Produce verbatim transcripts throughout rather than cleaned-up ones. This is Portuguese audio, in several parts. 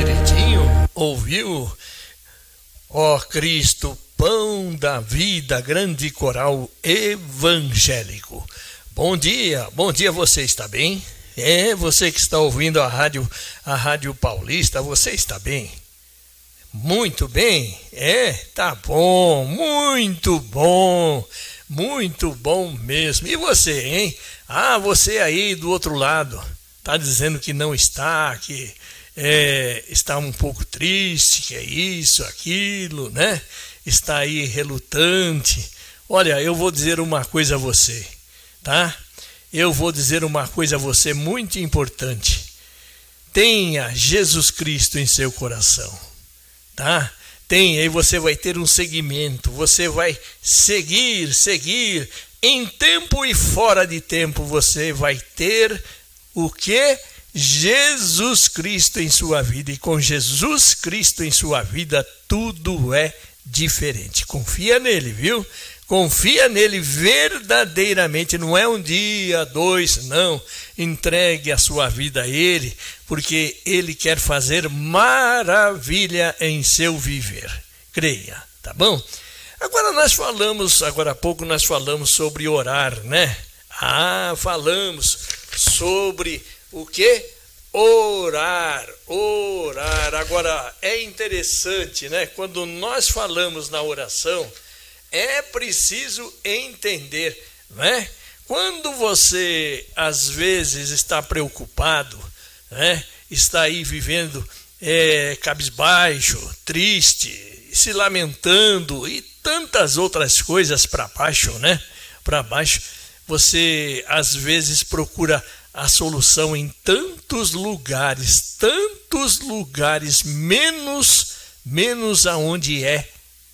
direitinho? Ouviu? Ó Cristo, pão da vida, grande coral evangélico. Bom dia, bom dia, você está bem? É, você que está ouvindo a rádio, a Rádio Paulista, você está bem? Muito bem? É, tá bom, muito bom, muito bom mesmo. E você, hein? Ah, você aí do outro lado, tá dizendo que não está, que é, está um pouco triste, que é isso, aquilo, né? Está aí relutante. Olha, eu vou dizer uma coisa a você, tá? Eu vou dizer uma coisa a você muito importante. Tenha Jesus Cristo em seu coração, tá? Tenha, e você vai ter um seguimento, você vai seguir, seguir, em tempo e fora de tempo, você vai ter o quê? Jesus Cristo em sua vida, e com Jesus Cristo em sua vida, tudo é diferente. Confia nele, viu? Confia nele verdadeiramente, não é um dia, dois, não. Entregue a sua vida a ele, porque ele quer fazer maravilha em seu viver. Creia, tá bom? Agora nós falamos, agora há pouco nós falamos sobre orar, né? Ah, falamos sobre o quê? Orar, orar. Agora é interessante, né? Quando nós falamos na oração, é preciso entender, né? Quando você às vezes está preocupado, né? Está aí vivendo é, cabisbaixo, triste, se lamentando e tantas outras coisas para baixo, né? Para baixo, você às vezes procura a solução em tantos lugares, tantos lugares, menos, menos aonde é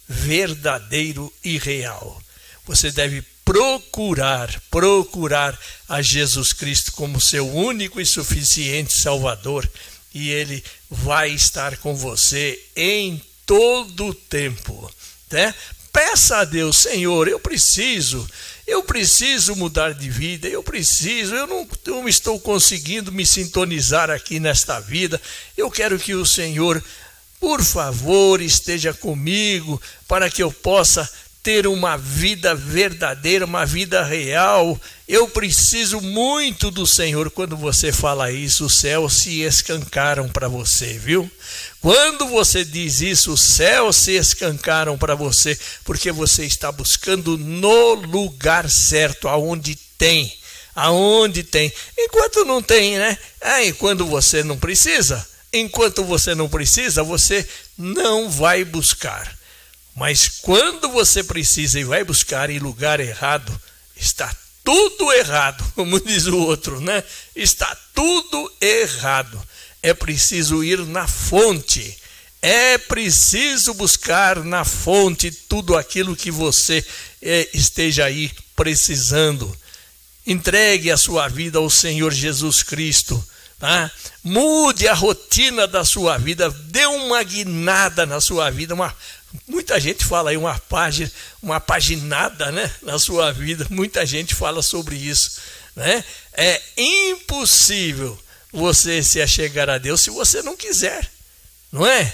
verdadeiro e real. Você deve procurar, procurar a Jesus Cristo como seu único e suficiente Salvador, e Ele vai estar com você em todo o tempo, né? Peça a Deus, Senhor, eu preciso, eu preciso mudar de vida, eu preciso, eu não, eu não estou conseguindo me sintonizar aqui nesta vida, eu quero que o Senhor, por favor, esteja comigo, para que eu possa ter uma vida verdadeira, uma vida real. Eu preciso muito do Senhor. Quando você fala isso, os céus se escancaram para você, viu? Quando você diz isso, os céus se escancaram para você, porque você está buscando no lugar certo, aonde tem, aonde tem. Enquanto não tem, né? Ah, e quando você não precisa, enquanto você não precisa, você não vai buscar. Mas quando você precisa e vai buscar em lugar errado, está tudo errado, como diz o outro, né? Está tudo errado. É preciso ir na fonte. É preciso buscar na fonte tudo aquilo que você é, esteja aí precisando. Entregue a sua vida ao Senhor Jesus Cristo. Tá? Mude a rotina da sua vida, dê uma guinada na sua vida, uma, muita gente fala aí uma página, uma paginada, né, na sua vida, muita gente fala sobre isso, né? É impossível você se achegar a Deus se você não quiser, não é?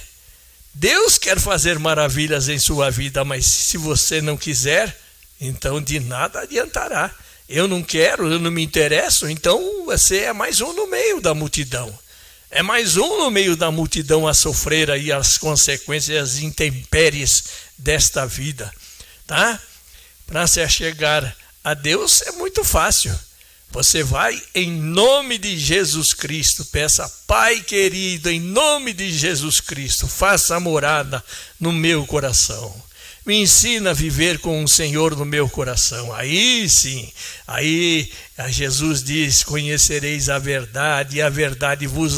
Deus quer fazer maravilhas em sua vida, mas se você não quiser, então de nada adiantará. Eu não quero, eu não me interesso, então você é mais um no meio da multidão. É mais um no meio da multidão a sofrer aí as consequências, as intempéries desta vida, tá? Para se achegar a Deus é muito fácil. Você vai em nome de Jesus Cristo, peça, Pai querido, em nome de Jesus Cristo, faça morada no meu coração. Me ensina a viver com o Senhor no meu coração. Aí sim, aí Jesus diz, conhecereis a verdade e a verdade vos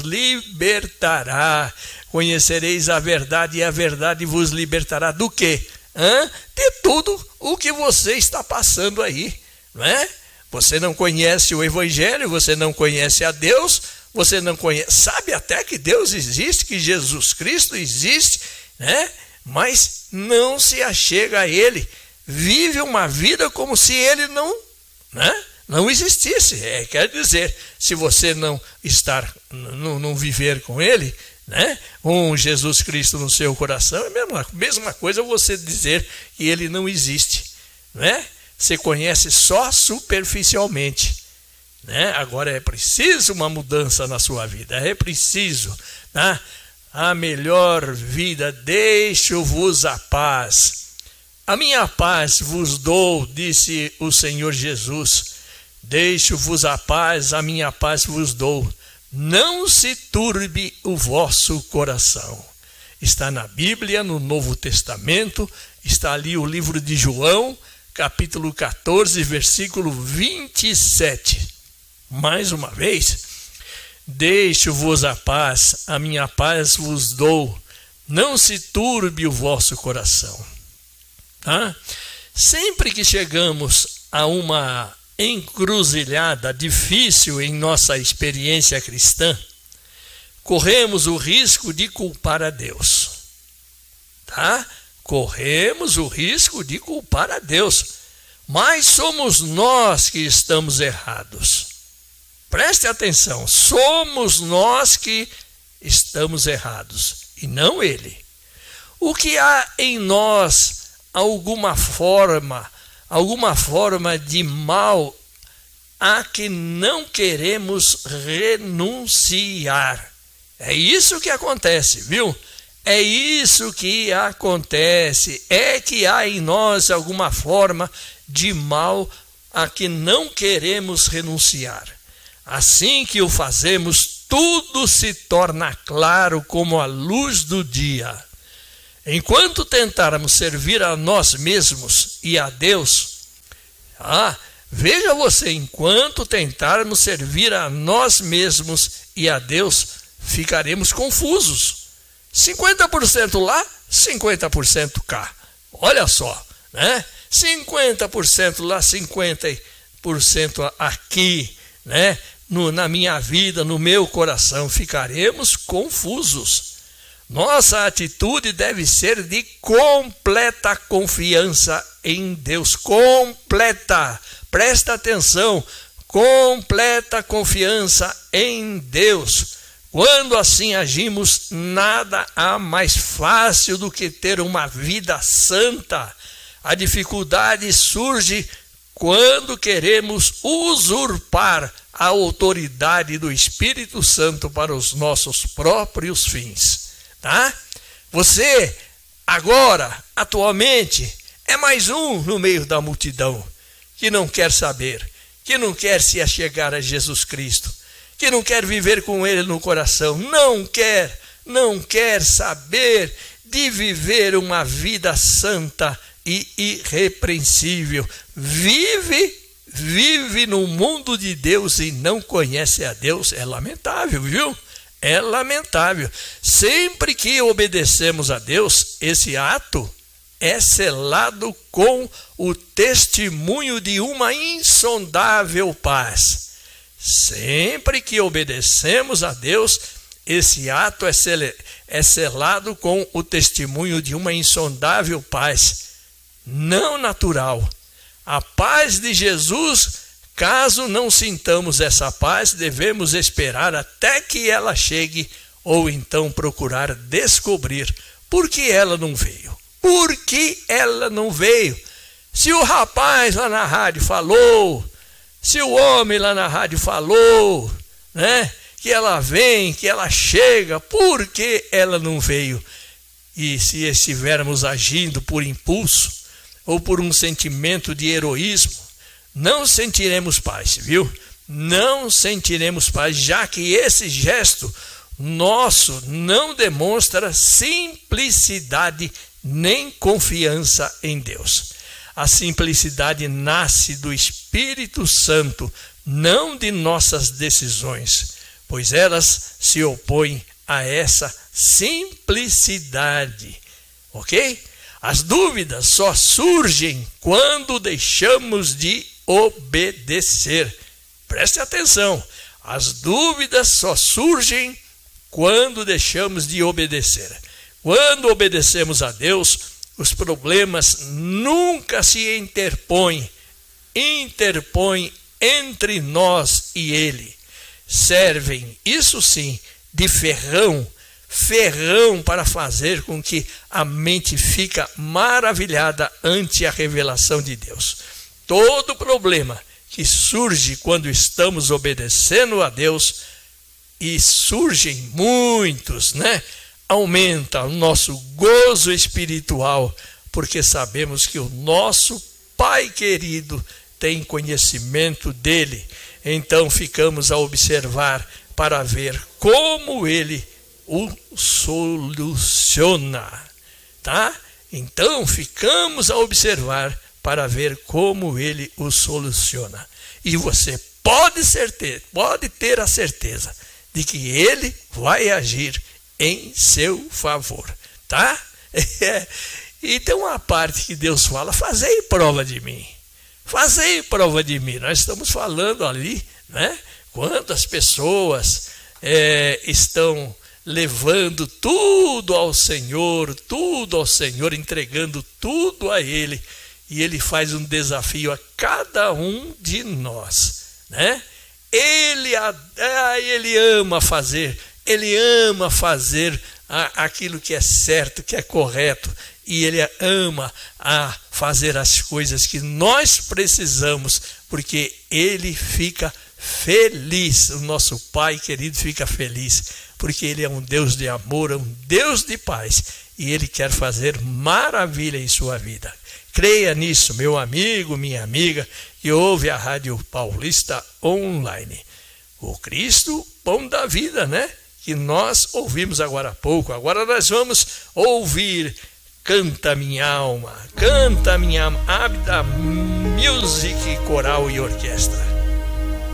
libertará. Conhecereis a verdade e a verdade vos libertará do quê? Hã? De tudo o que você está passando aí, não é? Você não conhece o Evangelho, você não conhece a Deus, você não conhece, sabe até que Deus existe, que Jesus Cristo existe, né? Mas não se achega a Ele, vive uma vida como se Ele não, né, não existisse. É, quer dizer, se você não estar, não, não viver com Ele, né? Um Jesus Cristo no seu coração é a mesma, mesma coisa você dizer que ele não existe, né? Você conhece só superficialmente, né? Agora é preciso uma mudança na sua vida, é preciso, né? A melhor vida deixo-vos a paz. A minha paz vos dou, disse o Senhor Jesus. Deixo-vos a paz, a minha paz vos dou. Não se turbe o vosso coração. Está na Bíblia, no Novo Testamento, está ali o livro de João, capítulo quatorze, versículo vinte e sete. Mais uma vez, deixo-vos a paz, a minha paz vos dou. Não se turbe o vosso coração. Tá? Sempre que chegamos a uma encruzilhada difícil em nossa experiência cristã, corremos o risco de culpar a Deus. Tá? Corremos o risco de culpar a Deus. Mas somos nós que estamos errados. Preste atenção, somos nós que estamos errados e não ele. O que há em nós alguma forma, alguma forma de mal a que não queremos renunciar. É isso que acontece, viu? É isso que acontece. É que há em nós alguma forma de mal a que não queremos renunciar. Assim que o fazemos, tudo se torna claro como a luz do dia. Enquanto tentarmos servir a nós mesmos e a Deus, ah, veja você, enquanto tentarmos servir a nós mesmos e a Deus, ficaremos confusos. cinquenta por cento lá, cinquenta por cento cá. Olha só, né? cinquenta por cento lá, cinquenta por cento aqui, né? No, na minha vida, no meu coração, ficaremos confusos. Nossa atitude deve ser de completa confiança em Deus. Completa, presta atenção, completa confiança em Deus. Quando assim agimos, nada há mais fácil do que ter uma vida santa. A dificuldade surge quando queremos usurpar a autoridade do Espírito Santo para os nossos próprios fins. Tá? Você, agora, atualmente, é mais um no meio da multidão que não quer saber, que não quer se achegar a Jesus Cristo, que não quer viver com Ele no coração, não quer, não quer saber de viver uma vida santa e irrepreensível. Vive, vive no mundo de Deus e não conhece a Deus. É lamentável, viu? É lamentável. Sempre que obedecemos a Deus, esse ato é selado com o testemunho de uma insondável paz. Sempre que obedecemos a Deus, esse ato é selado com o testemunho de uma insondável paz, não natural. A paz de Jesus. Caso não sintamos essa paz, devemos esperar até que ela chegue ou então procurar descobrir por que ela não veio. Por que ela não veio? Se o rapaz lá na rádio falou, se o homem lá na rádio falou, né, que ela vem, que ela chega, por que ela não veio? E se estivermos agindo por impulso ou por um sentimento de heroísmo, não sentiremos paz, viu? Não sentiremos paz, já que esse gesto nosso não demonstra simplicidade nem confiança em Deus. A simplicidade nasce do Espírito Santo, não de nossas decisões, pois elas se opõem a essa simplicidade, ok? As dúvidas só surgem quando deixamos de obedecer. Preste atenção, as dúvidas só surgem quando deixamos de obedecer. Quando obedecemos a Deus, os problemas nunca se interpõem, interpõem entre nós e Ele. Servem, isso sim, de ferrão, ferrão para fazer com que a mente fica maravilhada ante a revelação de Deus. Todo problema que surge quando estamos obedecendo a Deus, e surgem muitos, né? Aumenta o nosso gozo espiritual, porque sabemos que o nosso Pai querido tem conhecimento dele. Então ficamos a observar para ver como ele o soluciona, tá? Então ficamos a observar para ver como ele o soluciona. E você pode certeza, pode ter a certeza de que ele vai agir em seu favor, tá? É. E tem uma parte que Deus fala: fazei prova de mim, fazei prova de mim. Nós estamos falando ali, né? Quantas pessoas é, estão levando tudo ao Senhor, tudo ao Senhor, entregando tudo a Ele, e Ele faz um desafio a cada um de nós, né? Ele, ele ama fazer, Ele ama fazer aquilo que é certo, que é correto, e Ele ama a fazer as coisas que nós precisamos, porque Ele fica feliz, o nosso Pai querido fica feliz, porque Ele é um Deus de amor, é um Deus de paz, e Ele quer fazer maravilha em sua vida. Creia nisso, meu amigo, minha amiga, que ouve a Rádio Paulista Online. O Cristo, pão da vida, né? Que nós ouvimos agora há pouco. Agora nós vamos ouvir Canta Minha Alma, Canta Minha Alma, Abda Music, Coral e Orquestra.